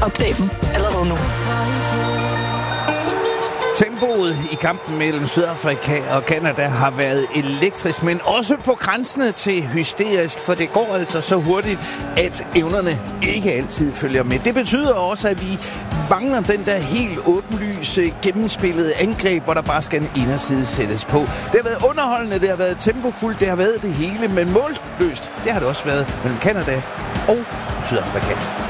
Opdag dem allerede nu. Tempoet i kampen mellem Sydafrika og Canada har været elektrisk, men også på grænsende til hysterisk, for det går altså så hurtigt, at evnerne ikke altid følger med. Det betyder også, at vi mangler den der helt åbenlyse, gennemspillede angreb, hvor der bare skal en inderside sættes på. Det har været underholdende, det har været tempofuldt, det har været det hele, men målløst, det har det også været mellem Canada og Sydafrika.